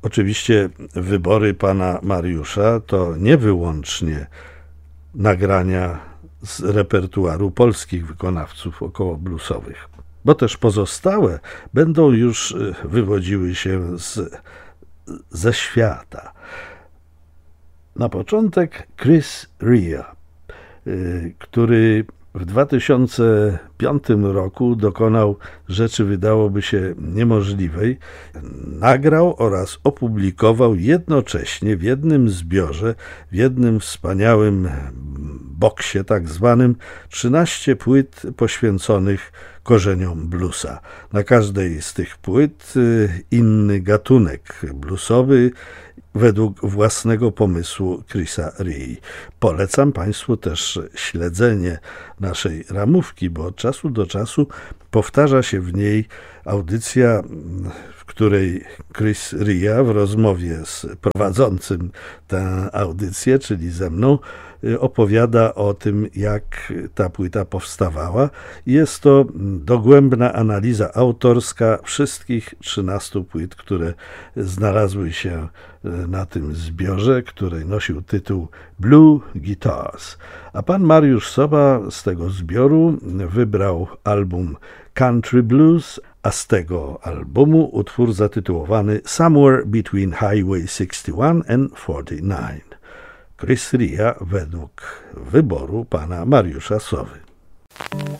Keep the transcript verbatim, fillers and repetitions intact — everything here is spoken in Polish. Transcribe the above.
Oczywiście wybory pana Mariusza to nie wyłącznie nagrania z repertuaru polskich wykonawców okołobluesowych, bo też pozostałe będą już wywodziły się z, ze świata. Na początek Chris Rea, który w dwa tysiące piątym roku dokonał rzeczy, wydałoby się, niemożliwej. Nagrał oraz opublikował jednocześnie w jednym zbiorze, w jednym wspaniałym boksie tak zwanym, trzynaście płyt poświęconych korzeniom bluesa. Na każdej z tych płyt inny gatunek bluesowy, według własnego pomysłu Chrisa Rea. Polecam Państwu też śledzenie naszej ramówki, bo od czasu do czasu powtarza się w niej audycja, w której Chris Rea w rozmowie z prowadzącym tę audycję, czyli ze mną, opowiada o tym, jak ta płyta powstawała. Jest to dogłębna analiza autorska wszystkich trzynastu płyt, które znalazły się na tym zbiorze, który nosił tytuł Blue Guitars. A pan Mariusz Soba z tego zbioru wybrał album Country Blues, a z tego albumu utwór zatytułowany Somewhere Between Highway sixty one and forty nine. Chris Rea według wyboru pana Mariusza Sowy.